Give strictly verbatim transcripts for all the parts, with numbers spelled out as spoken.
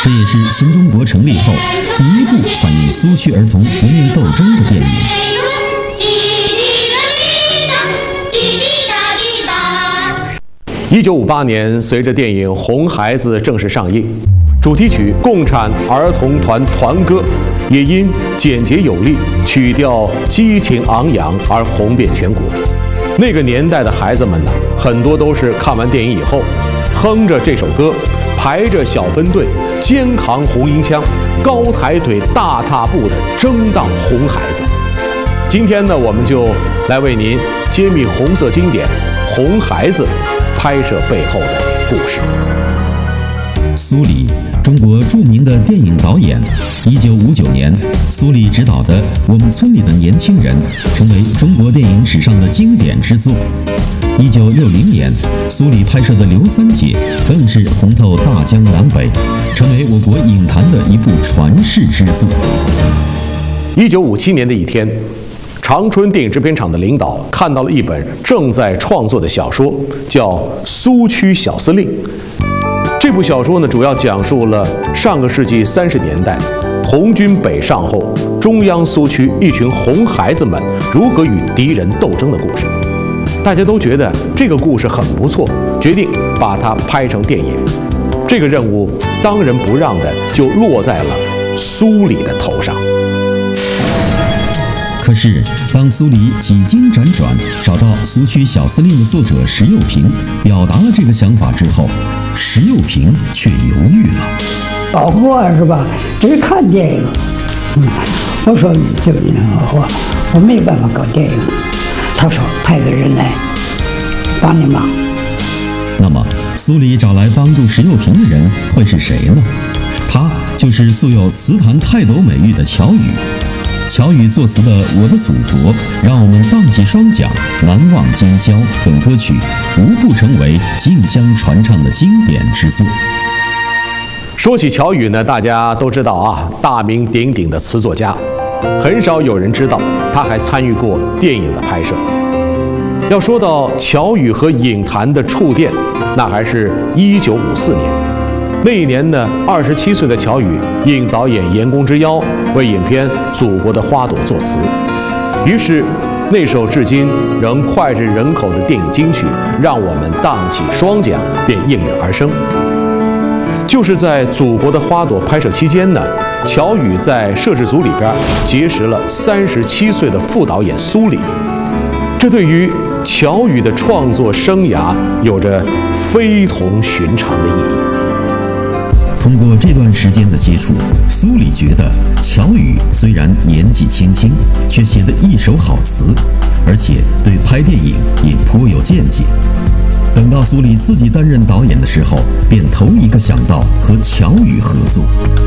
这也是新中国成立后第一部反映苏区儿童革命斗争的电影。 一九五八年，随着电影《红孩子》正式上映，主题曲《共产儿童团团歌》也因简洁有力、曲调激情昂扬而红遍全国。那个年代的孩子们呢，很多都是看完电影以后，哼着这首歌，排着小分队，肩扛红缨枪，高抬腿，大踏步的争当红孩子。今天呢，我们就来为您揭秘红色经典《红孩子》拍摄背后的故事。 苏里，中国著名的电影导演。一九五九年，苏里执导的《我们村里的年轻人》成为中国电影史上的经典之作。一九六零年，苏里拍摄的《刘三姐》更是红透大江南北，成为我国影坛的一部传世之作。 一九五七年的一天，长春电影制片厂的领导看到了一本正在创作的小说，叫《苏区小司令》。这部小说呢，主要讲述了上个世纪三十年代红军北上后，中央苏区一群红孩子们如何与敌人斗争的故事。大家都觉得这个故事很不错，决定把它拍成电影。这个任务当仁不让的就落在了苏里的头上。 可是，当苏里几经辗转找到《苏区小司令》的作者石幼平，表达了这个想法之后，石幼平却犹豫了。 搞过是吧？只看电影。嗯，我说就我我没办法搞电影。他说派个人来帮你忙。 那么，苏里找来帮助石幼平的人会是谁呢？他就是素有词坛泰斗美誉的乔羽。乔羽作词的《我的祖国》让我们荡起双桨，难忘今宵等歌曲无不成为竞相传唱的经典之作。 说起乔羽呢，大家都知道啊，大名鼎鼎的词作家，很少有人知道他还参与过电影的拍摄。要说到乔羽和影坛的触电，那还是一九五四年。那一年呢，二十七岁的乔羽应导演严公之邀，为影片《祖国的花朵》作词。于是，那首至今仍脍炙人口的电影金曲《让我们荡起双桨》便应运而生。就是在《祖国的花朵》拍摄期间呢，乔羽在摄制组里边结识了三十七岁的副导演苏里，这对于乔羽的创作生涯有着非同寻常的意义。 通过这段时间的接触，苏里觉得乔羽虽然年纪轻轻，却写得一手好词，而且对拍电影也颇有见解。等到苏里自己担任导演的时候，便头一个想到和乔羽合作。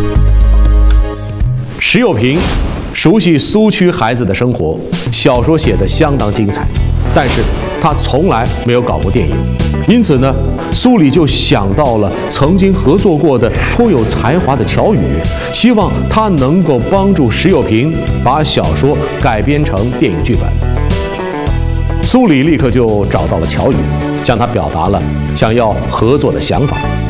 石幼平熟悉苏区孩子的生活，小说写得相当精彩，但是他从来没有搞过电影。因此呢，苏里就想到了曾经合作过的颇有才华的乔羽，希望他能够帮助石幼平把小说改编成电影剧本。苏里立刻就找到了乔羽，向他表达了想要合作的想法。